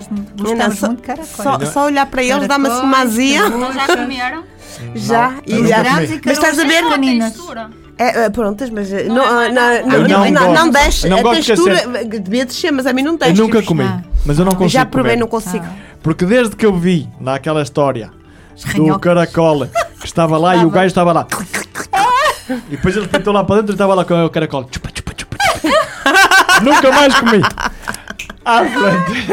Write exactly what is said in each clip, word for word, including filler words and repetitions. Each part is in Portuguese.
Gostamos só, muito de caracóis. Só, só olhar para eles dá-me assim uma azia. Não já comeram? Já, Não, e eu já. nunca comi. E Mas estás a ver? pequeninas. É, é, prontas, mas eh, Não não, é mais não, nada. não, Eu não, não não, não gosto. desce. Eu não A gosto de textura devia descer, mas a mim não Eu desce. nunca comi, Ah. mas eu não consigo Já provei, comer. não consigo. Porque desde que eu vi naquela história do ranhocas. caracol que estava lá e o gajo estava lá e depois ele pintou lá para dentro e estava lá com o caracol chupa, chupa, chupa, chupa. Nunca mais comi. À frente.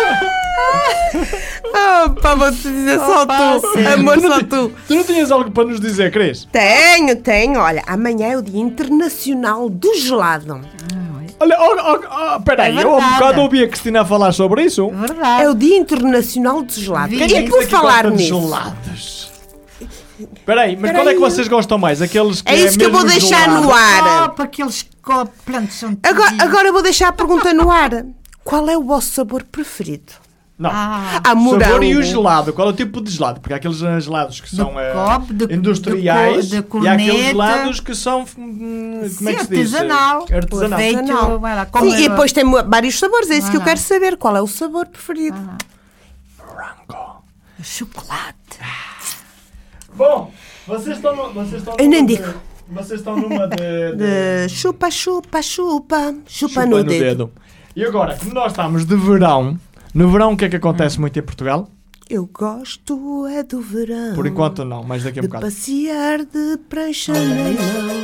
Oh, pá, vou-te dizer só Opa, tu. sério. Amor, só tu. Tu não tinhas algo para nos dizer, Cris? Tenho, tenho. Olha, amanhã é o Dia Internacional do Gelado. Olha, oh, oh, oh, peraí, É eu há um verdade. bocado ouvi a Cristina a falar sobre isso. Verdade. É o Dia Internacional do Gelado. Vi. Quem é que vou Aqui falar gosta de nisso? gelados. Peraí, mas Peraí. qual é que vocês gostam mais? Aqueles que É isso que eu vou mesmo deixar gelado? no ar. Copo, aqueles copos, pronto, são Agora, terríveis. agora eu vou deixar a pergunta no ar. Qual é o vosso sabor preferido? Não. Ah, Há O morango. sabor e o gelado. Qual é o tipo de gelado? Porque há aqueles eh, gelados que são eh, copo, de- industriais de co- de e há aqueles corneta. gelados que são hum, como é que se diz? artesanal. Artesanal. Feito, Artesanal. vai lá, como Sim, e depois tem mu- vários sabores. É isso que eu Ah. quero saber. Qual é o sabor preferido? Branco. chocolate. Bom, vocês estão, no- vocês estão Eu nem numa digo. de- Vocês estão numa de, de- De chupa, chupa, chupa. Chupa, chupa no, dedo. E agora, como nós estamos de verão, no verão o que é que acontece muito em Portugal? Eu gosto é do verão. Por enquanto não, mas daqui a um De bocado. passear de prancha na mão.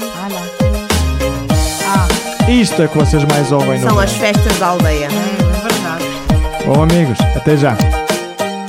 Ah, Isto é que vocês mais ouvem no São verão. as festas da aldeia. é verdade. Bom, amigos, até já.